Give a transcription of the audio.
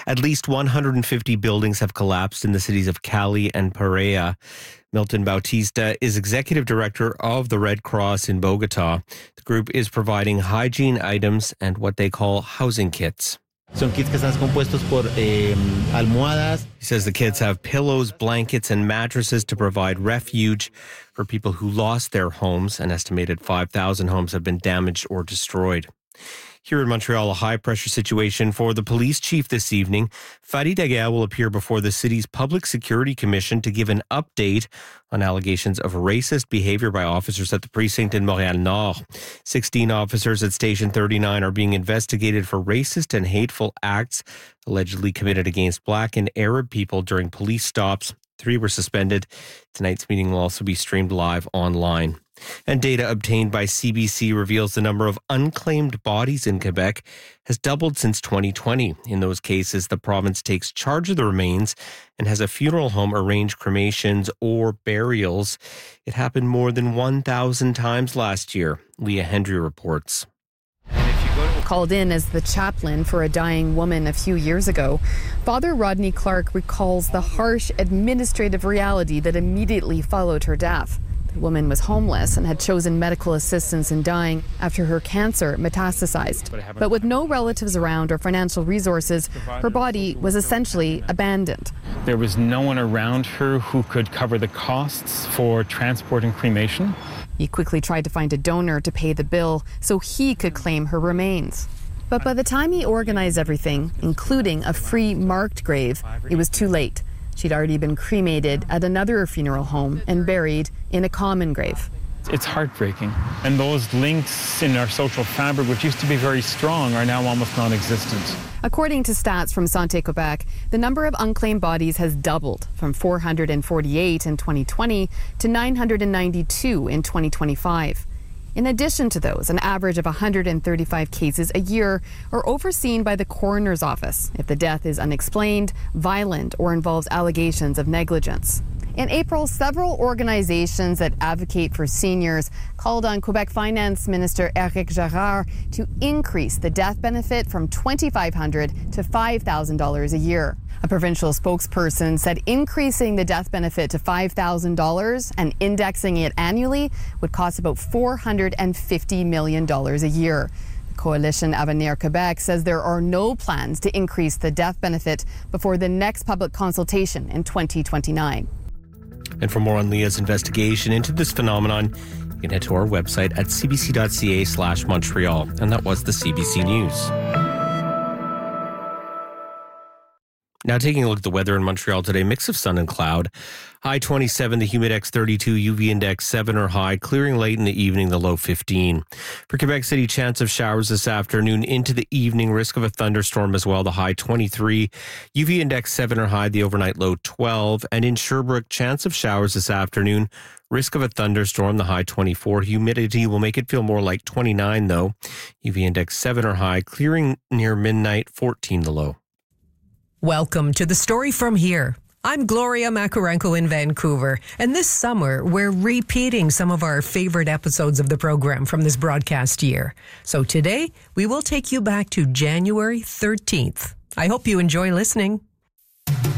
At least 150 buildings have collapsed in the cities of Cali and Pereira. Milton Bautista is executive director of the Red Cross in Bogota. The group is providing hygiene items and what they call housing kits. Son kits que están compuestos por almohadas. He says the kits have pillows, blankets, and mattresses to provide refuge for people who lost their homes. An estimated 5,000 homes have been damaged or destroyed. Here in Montreal, a high-pressure situation for the police chief this evening. Farid Daguerre will appear before the city's Public Security Commission to give an update on allegations of racist behavior by officers at the precinct in Montréal-Nord. 16 officers at Station 39 are being investigated for racist and hateful acts allegedly committed against Black and Arab people during police stops. 3 were suspended. Tonight's meeting will also be streamed live online. And data obtained by CBC reveals the number of unclaimed bodies in Quebec has doubled since 2020. In those cases, the province takes charge of the remains and has a funeral home arrange cremations or burials. It happened more than 1,000 times last year. Leah Hendry reports. Called in as the chaplain for a dying woman a few years ago, Father Rodney Clark recalls the harsh administrative reality that immediately followed her death. The woman was homeless and had chosen medical assistance in dying after her cancer metastasized. But with no relatives around or financial resources, her body was essentially abandoned. There was no one around her who could cover the costs for transport and cremation. He quickly tried to find a donor to pay the bill so he could claim her remains. But by the time he organized everything, including a free marked grave, it was too late. She'd already been cremated at another funeral home and buried in a common grave. It's heartbreaking. And those links in our social fabric, which used to be very strong, are now almost non-existent. According to stats from Santé Quebec, the number of unclaimed bodies has doubled from 448 in 2020 to 992 in 2025. In addition to those, an average of 135 cases a year are overseen by the coroner's office if the death is unexplained, violent, or involves allegations of negligence. In April, several organizations that advocate for seniors called on Quebec Finance Minister Éric Girard to increase the death benefit from $2,500 to $5,000 a year. A provincial spokesperson said increasing the death benefit to $5,000 and indexing it annually would cost about $450 million a year. The coalition Avenir Quebec says there are no plans to increase the death benefit before the next public consultation in 2029. And for more on Leah's investigation into this phenomenon, you can head to our website at cbc.ca/Montreal. And that was the CBC News. Now taking a look at the weather in Montreal today, mix of sun and cloud. High 27, the humidex 32, UV index 7 or high, clearing late in the evening, the low 15. For Quebec City, chance of showers this afternoon into the evening, risk of a thunderstorm as well, the high 23. UV index 7 or high, the overnight low 12. And in Sherbrooke, chance of showers this afternoon, risk of a thunderstorm, the high 24. Humidity will make it feel more like 29 though. UV index 7 or high, clearing near midnight, 14 the low. Welcome to The Story From Here. I'm Gloria Makarenko in Vancouver, and this summer we're repeating some of our favorite episodes of the program from this broadcast year. So today we will take you back to January 13th. I hope you enjoy listening.